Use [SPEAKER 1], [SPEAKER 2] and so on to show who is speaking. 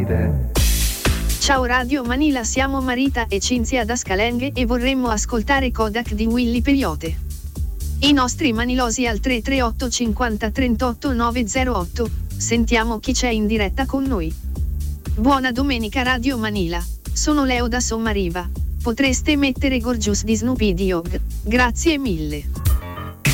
[SPEAKER 1] ride.
[SPEAKER 2] Ciao Radio Manila, siamo Marita e Cinzia da Scalenghe e vorremmo ascoltare Kodak di Willy Peyote. I nostri manilosi al 338 50 38 908, sentiamo chi c'è in diretta con noi. Buona domenica Radio Manila, sono Leo da Sommariva, potreste mettere Gorgeous di Snoopy Dogg, grazie mille.